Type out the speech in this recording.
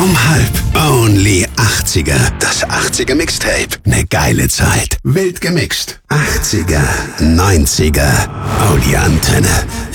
Only 80er. Das 80er Mixtape. Ne geile Zeit. Wild gemixt. 80er, 90er. Audi Antenne.